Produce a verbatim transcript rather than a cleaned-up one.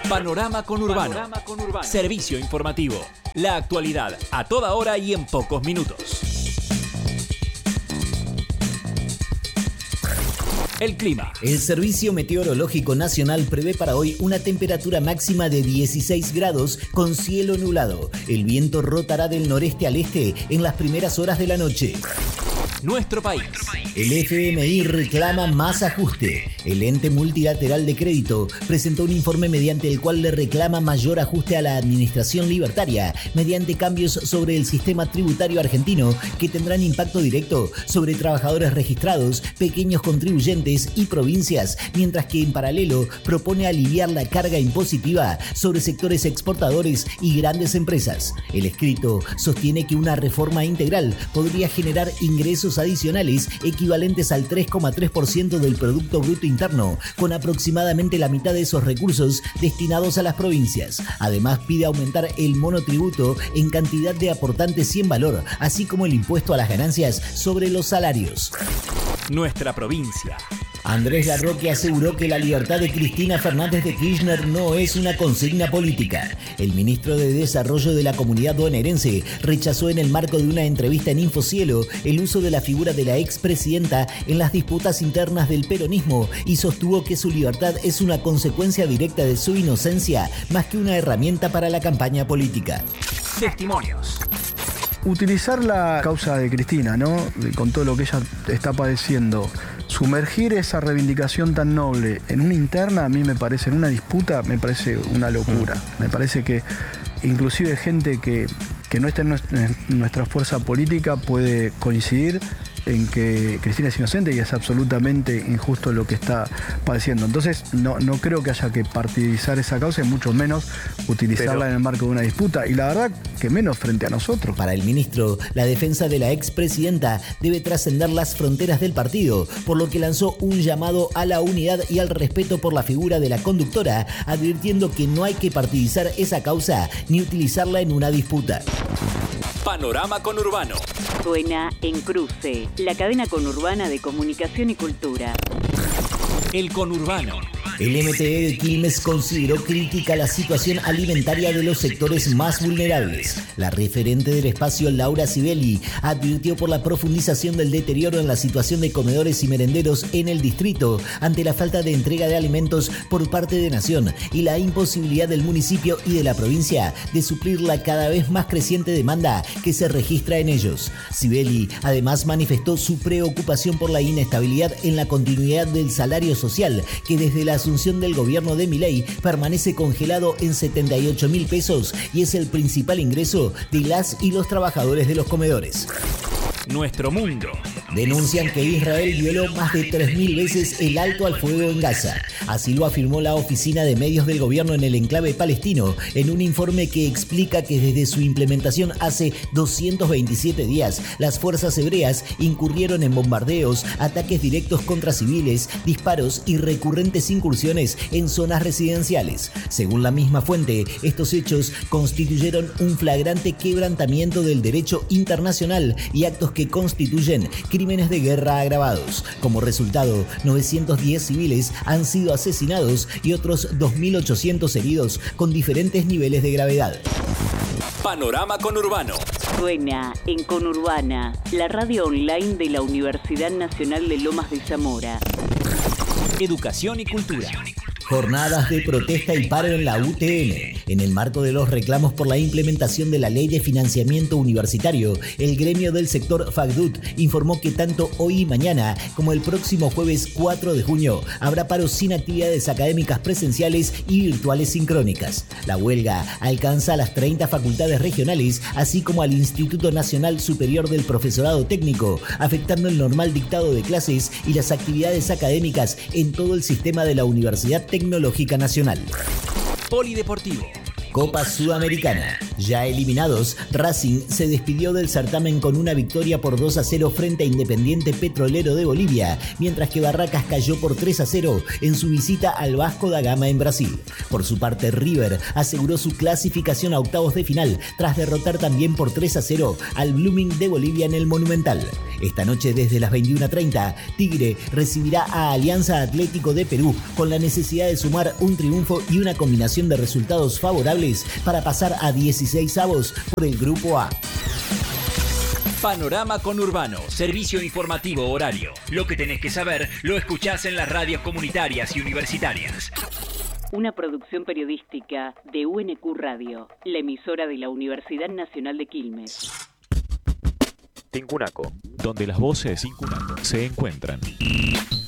Panorama Conurbano. Panorama Conurbano. Servicio informativo. La actualidad a toda hora y en pocos minutos. El clima. El Servicio Meteorológico Nacional prevé para hoy una temperatura máxima de dieciséis grados con cielo nublado. El viento rotará del noreste al este en las primeras horas de la noche. Nuestro país. El F M I reclama más ajuste. El ente multilateral de crédito presentó un informe mediante el cual le reclama mayor ajuste a la administración libertaria mediante cambios sobre el sistema tributario argentino que tendrán impacto directo sobre trabajadores registrados, pequeños contribuyentes y provincias, mientras que en paralelo propone aliviar la carga impositiva sobre sectores exportadores y grandes empresas. El escrito sostiene que una reforma integral podría generar ingresos adicionales equivalentes al tres coma tres por ciento del Producto Bruto Interno, con aproximadamente la mitad de esos recursos destinados a las provincias. Además, pide aumentar el monotributo en cantidad de aportantes y en valor, así como el impuesto a las ganancias sobre los salarios. Nuestra provincia. Andrés Larroque aseguró que la libertad de Cristina Fernández de Kirchner no es una consigna política. El ministro de Desarrollo de la Comunidad Bonaerense rechazó en el marco de una entrevista en Infocielo el uso de la figura de la expresidenta en las disputas internas del peronismo y sostuvo que su libertad es una consecuencia directa de su inocencia más que una herramienta para la campaña política. Testimonios. Utilizar la causa de Cristina, ¿no? Con todo lo que ella está padeciendo, sumergir esa reivindicación tan noble en una interna, a mí me parece, en una disputa, me parece una locura. Me parece que inclusive gente que, que no está en nuestra fuerza política puede coincidir en que Cristina es inocente y es absolutamente injusto lo que está padeciendo. Entonces no, no creo que haya que partidizar esa causa y mucho menos utilizarla Pero... en el marco de una disputa. Y la verdad que menos frente a nosotros. Para el ministro, la defensa de la expresidenta debe trascender las fronteras del partido, por lo que lanzó un llamado a la unidad y al respeto por la figura de la conductora, advirtiendo que no hay que partidizar esa causa ni utilizarla en una disputa. Panorama Conurbano. Suena en Cruce, la cadena conurbana de comunicación y cultura. El Conurbano. El M T E de Quilmes consideró crítica la situación alimentaria de los sectores más vulnerables. La referente del espacio, Laura Sibeli, advirtió por la profundización del deterioro en la situación de comedores y merenderos en el distrito ante la falta de entrega de alimentos por parte de Nación y la imposibilidad del municipio y de la provincia de suplir la cada vez más creciente demanda que se registra en ellos. Sibeli además manifestó su preocupación por la inestabilidad en la continuidad del salario social, que desde la asunción del gobierno de Milei permanece congelado en setenta y ocho mil pesos y es el principal ingreso de las y los trabajadores de los comedores. Nuestro mundo. Denuncian que Israel violó más de tres mil veces el alto al fuego en Gaza. Así lo afirmó la Oficina de Medios del Gobierno en el enclave palestino en un informe que explica que desde su implementación hace doscientos veintisiete días, las fuerzas hebreas incurrieron en bombardeos, ataques directos contra civiles, disparos y recurrentes incursiones en zonas residenciales. Según la misma fuente, estos hechos constituyeron un flagrante quebrantamiento del derecho internacional y actos que constituyen crímenes de guerra agravados. Como resultado, novecientos diez civiles han sido asesinados y otros dos mil ochocientos heridos con diferentes niveles de gravedad. Panorama Conurbano. Suena en Conurbana, la radio online de la Universidad Nacional de Lomas de Zamora. Educación y cultura. Jornadas de protesta y paro en la U T N. En el marco de los reclamos por la implementación de la Ley de Financiamiento Universitario, el gremio del sector FACDUT informó que tanto hoy y mañana como el próximo jueves cuatro de junio habrá paro sin actividades académicas presenciales y virtuales sincrónicas. La huelga alcanza a las treinta facultades regionales, así como al Instituto Nacional Superior del Profesorado Técnico, afectando el normal dictado de clases y las actividades académicas en todo el sistema de la Universidad Tecnológica Nacional. Polideportivo. Copa Sudamericana. Ya eliminados, Racing se despidió del certamen con una victoria por dos a cero frente a Independiente Petrolero de Bolivia, mientras que Barracas cayó por tres a cero en su visita al Vasco da Gama en Brasil. Por su parte, River aseguró su clasificación a octavos de final tras derrotar también por tres a cero al Blooming de Bolivia en el Monumental. Esta noche desde las veintiuna treinta, Tigre recibirá a Alianza Atlético de Perú con la necesidad de sumar un triunfo y una combinación de resultados favorables para pasar a dieciseisavos por el Grupo A. Panorama Conurbano, servicio informativo horario. Lo que tenés que saber lo escuchás en las radios comunitarias y universitarias. Una producción periodística de U N Q Radio, la emisora de la Universidad Nacional de Quilmes. Tincunaco, donde las voces se encuentran.